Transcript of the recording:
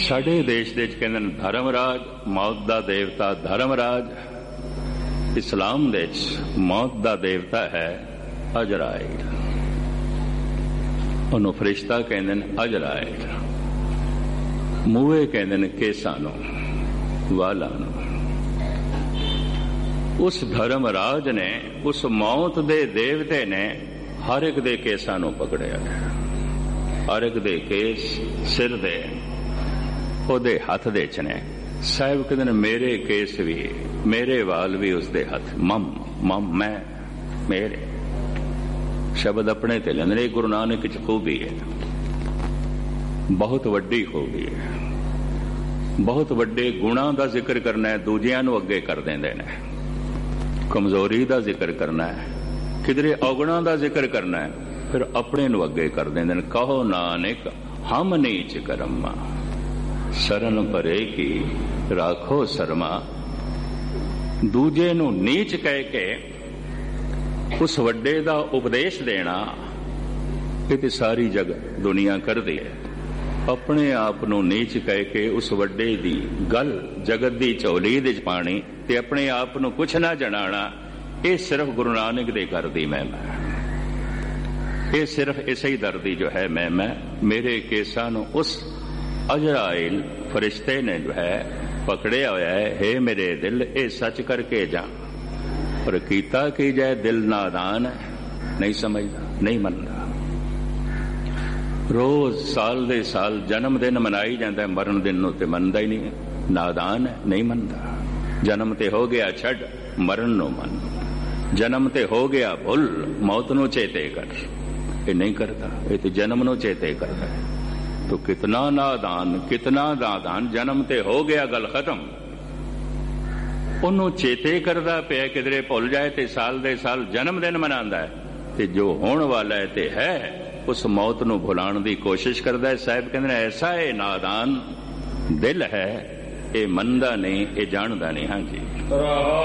ਸਾਡੇ ਦੇਸ਼ ਦੇ ਵਿੱਚ ਕਹਿੰਦੇ ਨੇ ਧਰਮਰਾਜ, ਮੌਤ ਦਾ ਦੇਵਤਾ ਧਰਮਰਾਜ। ਇਸਲਾਮ ਦੇ ਵਿੱਚ ਮੌਤ ਦਾ ਦੇਵਤਾ ਹੈ ਅਜ਼ਰਾਇਲ। ਉਹਨੂੰ ਫਰਿਸ਼ਤਾ ਕਹਿੰਦੇ ਨੇ ਅਜ਼ਰਾਇਲ। ਮੂਹੇ ਕਹਿੰਦੇ ਨੇ ਕੇਸਾਂ ਨੂੰ, ਵਾਲਾਂ ਨੂੰ। ਉਸ ਧਰਮਰਾਜ ਨੇ, ਉਸ ਮੌਤ ਦੇ ਦੇਵਤੇ ਨੇ ਹਰ ਇੱਕ ਦੇ ਕੇਸਾਂ ਨੂੰ ਪਕੜਿਆ। ਹਰ ਇੱਕ ਦੇ ਕੇਸ ਸਿਰ ਦੇ ਉਹਦੇ ਹੱਥ ਦੇ ਚ ਨੇ। ਸਾਹਿਬ ਕਹਿੰਦੇ ਨੇ ਮੇਰੇ ਕੇਸ ਵੀ, ਮੇਰੇ ਵਾਲ ਵੀ ਉਸਦੇ ਹੱਥ। ਮਮ ਮਮ, ਮੈਂ, ਮੇਰੇ ਸ਼ਬਦ ਆਪਣੇ ਤੇ ਲੈਂਦੇ ਨੇ। ਗੁਰੂ ਨਾਨਕ ਚ ਖੂਬੀ ਹੈ, ਬਹੁਤ ਵੱਡੀ ਖੂਬੀ ਹੈ। ਬਹੁਤ ਵੱਡੇ ਗੁਣਾਂ ਦਾ ਜ਼ਿਕਰ ਕਰਨਾ ਹੈ, ਦੂਜਿਆਂ ਨੂੰ ਅੱਗੇ ਕਰ ਦਿੰਦੇ ਨੇ। ਕਮਜ਼ੋਰੀ ਦਾ ਜ਼ਿਕਰ ਕਰਨਾ ਹੈ, ਕਿਧਰੇ ਔਗਣਾਂ ਦਾ ਜ਼ਿਕਰ ਕਰਨਾ ਹੈ, ਫਿਰ ਆਪਣੇ ਨੂੰ ਅੱਗੇ ਕਰ ਦਿੰਦੇ ਨੇ। ਕਹੋ ਨਾਨਕ ਹਮ ਨੀਚ ਕਰਮਾ, ਸਰਨ ਭਰੇ ਕੀ ਰਾਖੋ ਸ਼ਰਮਾ। ਦੂਜੇ ਨੂੰ ਨੀਚ ਕਹਿ ਕੇ ਉਸ ਵੱਡੇ ਦਾ ਉਪਦੇਸ਼ ਦੇਣਾ, ਇਹ ਤੇ ਸਾਰੀ ਦੁਨੀਆ ਕਰਦੀ ਹੈ। ਆਪਣੇ ਆਪ ਨੂੰ ਨੀਚ ਕਹਿ ਕੇ ਉਸ ਵੱਡੇ ਦੀ ਗੱਲ ਜਗਤ ਦੀ ਝੋਲੀ ਦੇ ਚ ਪਾਣੀ ਤੇ ਆਪਣੇ ਆਪ ਨੂੰ ਕੁਛ ਨਾ ਜਣਾਣਾ, ਇਹ ਸਿਰਫ ਗੁਰੂ ਨਾਨਕ ਦੇ ਘਰ ਦੀ ਮਹਿਮਾ ਹੈ। ਇਹ ਸਿਰਫ ਇਸੇ ਹੀ ਦਰ ਦੀ ਜੋ ਹੈ ਮਹਿਮਾ। ਮੇਰੇ ਕੇਸਾਂ ਨੂੰ ਉਸ ਅਜ਼ਰਾਇਲ ਫਰਿਸ਼ਤੇ ਨੇ ਜੋ ਹੈ ਪਕੜਿਆ ਹੋਇਆ ਹੈ। ਹੇ ਮੇਰੇ ਦਿਲ, ਇਹ ਸੱਚ ਕਰਕੇ ਜਾ। ਪਰ ਕੀਤਾ ਕੀ ਜਾਏ, ਦਿਲ ਨਾਦਾਨ ਹੈ, ਨਹੀਂ ਸਮਝਦਾ, ਨਹੀਂ ਮੰਨਦਾ। ਰੋਜ਼ ਸਾਲ ਦੇ ਸਾਲ ਜਨਮ ਦਿਨ ਮਨਾਈ ਜਾਂਦਾ, ਮਰਨ ਦਿਨ ਨੂੰ ਤੇ ਮੰਨਦਾ ਹੀ ਨਹੀਂ। ਨਾਦਾਨ ਹੈ, ਨਹੀਂ ਮੰਨਦਾ। ਜਨਮ ਤੇ ਹੋ ਗਿਆ ਛੱਡ, ਮਰਨ ਨੂੰ ਮੰਨ। ਜਨਮ ਤੇ ਹੋ ਗਿਆ ਭੁੱਲ, ਮੌਤ ਨੂੰ ਚੇਤੇ ਕਰ। ਇਹ ਨਹੀਂ ਕਰਦਾ, ਇਹ ਤੇ ਜਨਮ ਨੂੰ ਚੇਤੇ ਕਰਦਾ ਹੈ। ਤੋ ਕਿਤਨਾ ਨਾਦਾਨ, ਕਿਤਨਾ ਨਾਦਾਨ। ਜਨਮ ਤੇ ਹੋ ਗਿਆ, ਗੱਲ ਖਤਮ। ਉਹਨੂੰ ਚੇਤੇ ਕਰਦਾ ਪਿਆ, ਕਿਧਰੇ ਭੁੱਲ ਜਾਏ ਤੇ ਸਾਲ ਦੇ ਸਾਲ ਜਨਮ ਦਿਨ ਮਨਾਉਂਦਾ ਹੈ। ਤੇ ਜੋ ਹੋਣ ਵਾਲਾ ਹੈ ਤੇ ਹੈ, ਉਸ ਮੌਤ ਨੂੰ ਭੁਲਾਉਣ ਦੀ ਕੋਸ਼ਿਸ਼ ਕਰਦਾ ਹੈ। ਸਾਹਿਬ ਕਹਿੰਦੇ ਨੇ ਐਸਾ ਇਹ ਨਾਦਾਨ ਦਿਲ ਹੈ, ਇਹ ਮੰਨਦਾ ਨਹੀਂ, ਇਹ ਜਾਣਦਾ ਨਹੀਂ। ਹਾਂਜੀ।